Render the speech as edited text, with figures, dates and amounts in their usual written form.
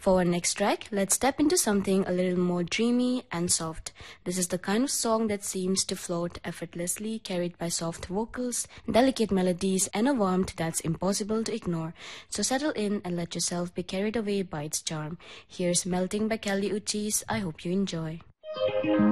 For our next track, let's step into something a little more dreamy and soft. This is the kind of song that seems to float effortlessly, carried by soft vocals, delicate melodies, and a warmth that's impossible to ignore. So settle in and let yourself be carried away by its charm. Here's Melting by Kelly Uchis. I hope you enjoy.